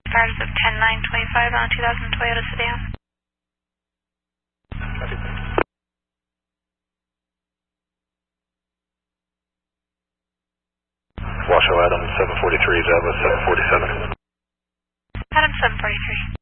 Stars of 10-9-25 on a 2000 Toyota sedan. Washoe Adam 743, Java 747. Adam 743.